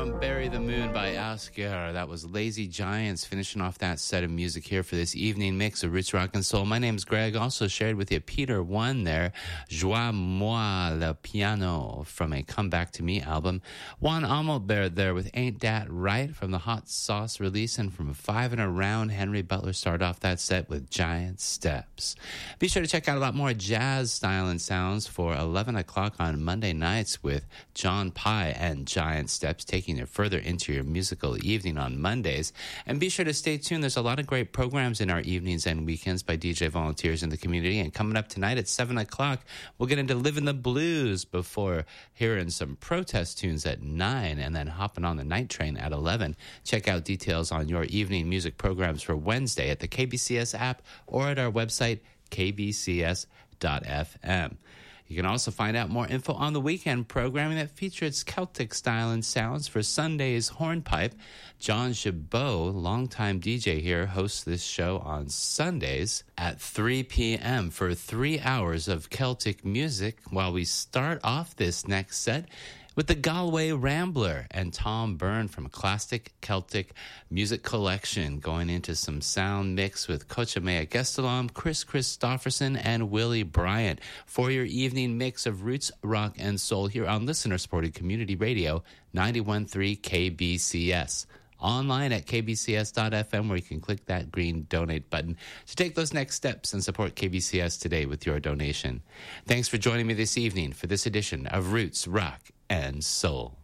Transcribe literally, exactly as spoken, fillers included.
from Bury the Moon by Asghar. That was Lazy Giants finishing off that set of music here for this evening mix of Roots Rock and Soul. My name's Greg. Also shared with you Peter One there. Joie Moi le Piano from a Come Back to Me album. Juan Amelbert there with Ain't Dat Right from the Hot Sauce release. And from Five and Around, Henry Butler started off that set with Giant Steps. Be sure to check out a lot more jazz style and sounds for eleven o'clock on Monday nights with John Pye and Giant Steps, taking it further into your musical evening on Mondays. And be sure to stay tuned. There's a lot of great programs in our evenings and weekends by D J volunteers in the community. And coming up tonight at seven o'clock, we'll get into Living the Blues before hearing some protest tunes at nine and then hopping on the night train at eleven. Check out details on your evening music programs for Wednesday at the K B C S app or at our website, k b c s dot f m. You can also find out more info on the weekend programming that features Celtic style and sounds for Sunday's Hornpipe. John Chabot, longtime D J here, hosts this show on Sundays at three p.m. for three hours of Celtic music, while we start off this next set with the Galway Rambler and Tom Byrne from Classic Celtic Music Collection, going into some sound mix with Cochimea Gestalom, Chris Christopherson, and Willie Bryant for your evening mix of roots, rock, and soul here on listener-supported community radio ninety-one point three K B C S. Online at k b c s dot f m, where you can click that green donate button to take those next steps and support K B C S today with your donation. Thanks for joining me this evening for this edition of Roots, Rock, and Soul.